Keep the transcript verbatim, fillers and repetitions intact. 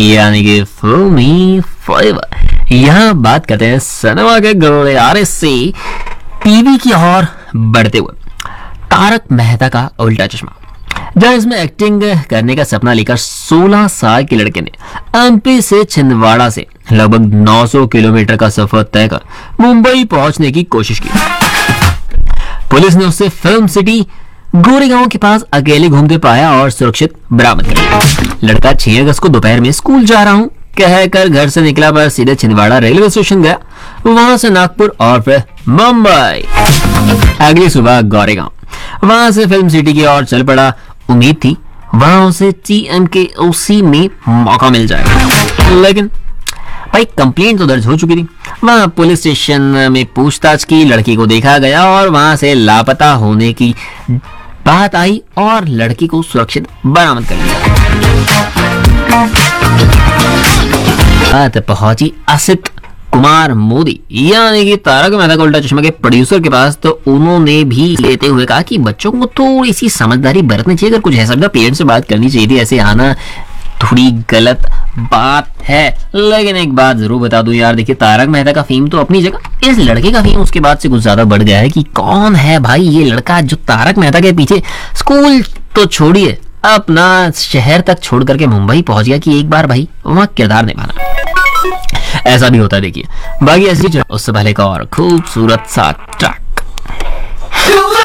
यानी कि फिल्मी फीवर। यहाँ बात करते हैं सिनेमा के गलियारे से टीवी की ओर बढ़ते हुए तारक मेहता का उल्टा चश्मा, जहाँ इसमें एक्टिंग करने का सपना लेकर सोलह साल के लड़के ने एमपी से छिंदवाड़ा से लगभग नौ सौ किलोमीटर का सफर तय कर मुंबई पहुंचने की कोशिश की। पुलिस ने उसे फिल्म सिटी गोरेगांव के पास अकेले घूमते पाया और सुरक्षित बरामद कर लिया। लड़का छह अगस्त को दोपहर में स्कूल जा रहा हूं कहकर घर से निकला, पर सीधे छिंदवाड़ा रेलवे स्टेशन गया, वहां से नागपुर और फिर मुंबई, अगली सुबह गोरेगांव, वहां से फिल्म सिटी की ओर चल पड़ा। उम्मीद थी वहां उसे टीएम के ओसी में मौका मिल जाएगा, लेकिन भाई कंप्लेंट तो दर्ज हो चुकी थी। वहां पुलिस स्टेशन में पूछताछ की, लड़की को देखा गया और वहां से लापता होने की बात आई और लड़की को सुरक्षित बरामद कर लिया। बात पहुंची असित कुमार मोदी यानी कि तारक मेहता का उल्टा चश्मा के प्रोड्यूसर के पास, तो उन्होंने भी लेते हुए कहा कि बच्चों को थोड़ी सी समझदारी बरतनी चाहिए, अगर कुछ है सकता पेरेंट्स से बात करनी चाहिए थी, ऐसे आना थोड़ी गलत बात है। लेकिन एक बात जरूर बता दूं यार, देखिए तारक मेहता का फेम तो अपनी जगह, इस लड़के का फेम उसके बाद से कुछ ज्यादा बढ़ गया है कि कौन है भाई ये लड़का जो तारक मेहता के पीछे स्कूल तो छोड़िए अपना शहर तक छोड़ करके मुंबई पहुंच गया कि एक बार भाई वहां किरदार निभाना। ऐसा भी होता है देखिए। बाकी ऐसी उससे पहले का और खूबसूरत सा ट्रैक